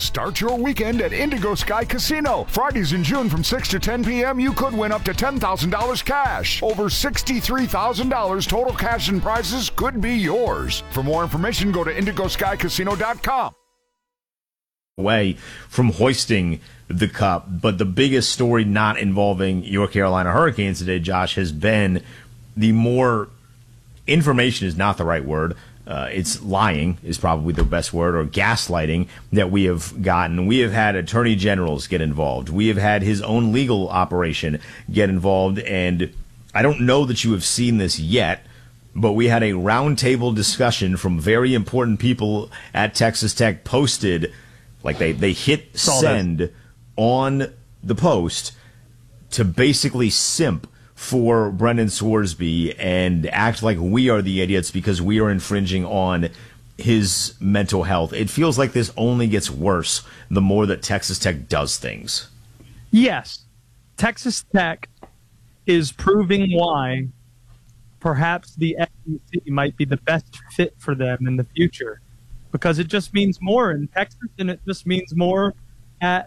Start your weekend at Indigo Sky Casino. Fridays in June from 6 to 10 p.m., you could win up to $10,000 cash. Over $63,000 total cash and prizes could be yours. For more information, go to indigoskycasino.com. Away from hoisting the cup, but the biggest story not involving your Carolina Hurricanes today, Josh, has been the more information is not the right word. It's lying is probably the best word, or gaslighting that we have gotten. We have had attorney generals get involved. We have had his own legal operation get involved, and I don't know that you have seen this yet, but we had a roundtable discussion from very important people at Texas Tech posted, like they hit send on the post to basically simp for Brendan Scoresby and act like we are the idiots because we are infringing on his mental health. It feels like this only gets worse the more that Texas Tech does things. Yes, Texas Tech is proving why perhaps the SEC might be the best fit for them in the future, because it just means more in Texas, and it just means more at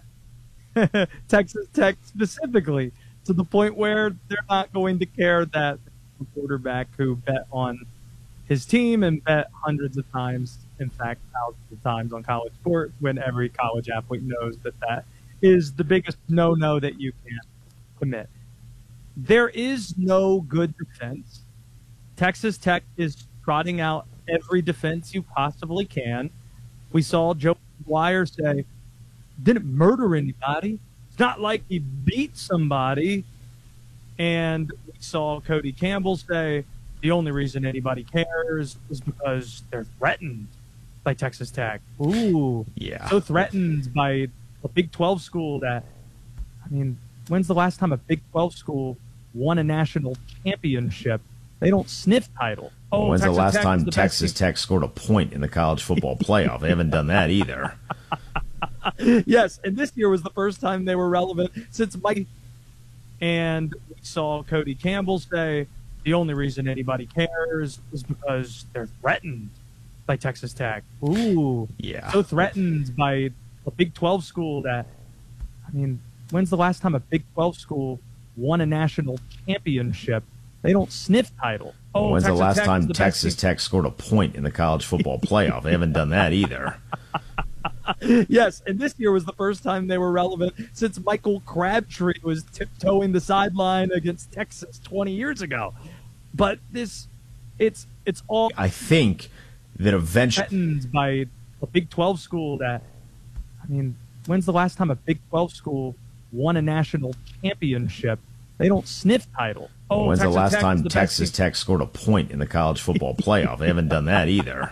Texas Tech specifically, to the point where they're not going to care that the quarterback who bet on his team and bet hundreds of times, in fact, thousands of times on college sports, when every college athlete knows that that is the biggest no-no that you can commit. There is no good defense. Texas Tech is trotting out every defense you possibly can. We saw Joe McGuire say, didn't murder anybody. It's not like he beat somebody. And we saw Cody Campbell say the only reason anybody cares is because they're threatened by Texas Tech. Ooh, yeah. So threatened by a Big 12 school that, I mean, when's the last time a Big 12 school won a national championship? They don't sniff title. Oh, when's Texas the last time Texas Tech scored a point in the college football playoff? They haven't done that either. Yes, and this year was the first time they were relevant since Mike. And we saw Cody Campbell say the only reason anybody cares is because they're threatened by Texas Tech. Ooh, yeah. So threatened by a Big 12 school that, I mean, when's the last time a Big 12 school won a national championship? They don't sniff title. Oh, when's Texas the last time Texas Tech scored a point in the college football playoff? They haven't done that either. Yes, and this year was the first time they were relevant since Michael Crabtree was tiptoeing the sideline against Texas 20 years ago. But it's all, I think that eventually threatened by a Big 12 school that, I mean, when's the last time a Big 12 school won a national championship? They don't sniff title. Oh, when's Texas the last Tech time Texas Tech scored a point in the college football playoff? They haven't done that either.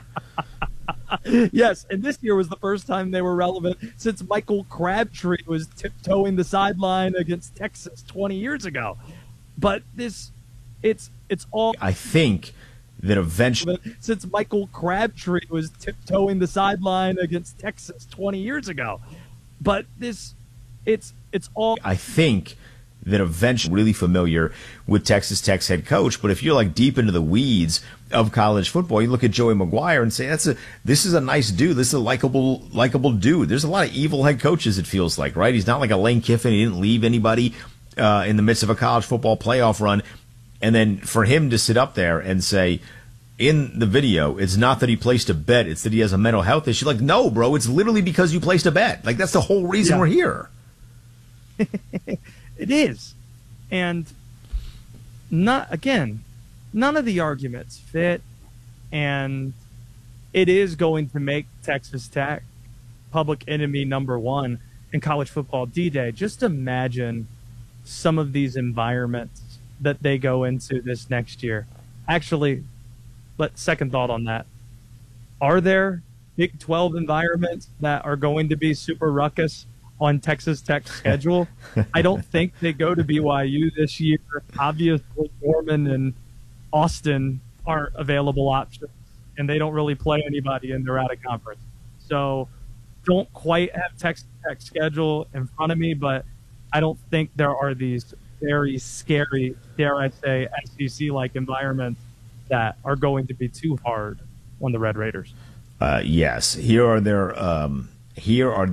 Yes, and this year was the first time they were relevant since Michael Crabtree was tiptoeing the sideline against Texas 20 years ago. But it's all, I think that eventually, since Michael Crabtree was tiptoeing the sideline against Texas 20 years ago. But it's all, I think that eventually really familiar with Texas Tech's head coach. But if you're like deep into the weeds of college football, you look at Joey McGuire and say, this is a nice dude. This is a likable dude. There's a lot of evil head coaches, it feels like, right? He's not like a Lane Kiffin. He didn't leave anybody in the midst of a college football playoff run. And then for him to sit up there and say, in the video, it's not that he placed a bet, it's that he has a mental health issue. Like, no, bro, it's literally because you placed a bet. Like, that's the whole reason we're here. It is. And none of the arguments fit, and it is going to make Texas Tech public enemy number one in college football D-Day. Just imagine some of these environments that they go into this next year. Actually, second thought on that. Are there Big 12 environments that are going to be super ruckus on Texas Tech's schedule? I don't think they go to BYU this year. Obviously, Norman and Austin aren't available options, and they don't really play anybody in their out-of-conference. So don't quite have Texas Tech's schedule in front of me, but I don't think there are these very scary, dare I say, SEC-like environments that are going to be too hard on the Red Raiders. Yes. Here are